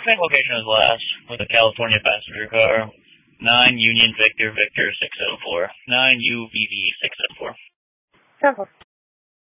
Same location as last, with a California passenger car. 9 Union Victor Victor 604. 9 UVV 604. 10-4.